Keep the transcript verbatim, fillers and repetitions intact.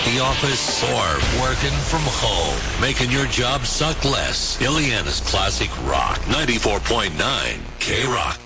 the office, or working from home, making your job suck less. Ileana's Classic Rock, ninety-four point nine K-Rock.